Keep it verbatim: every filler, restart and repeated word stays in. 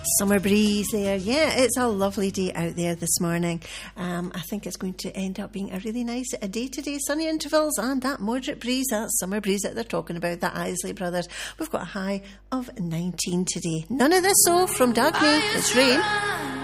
Summer breeze there. Yeah, it's a lovely day out there this morning. Um, I think it's going to end up being a really nice a day today. Sunny intervals and that moderate breeze, that summer breeze that they're talking about, that Isley Brothers. We've got a high of nineteen today. None of this, so from Dagny, it's rain.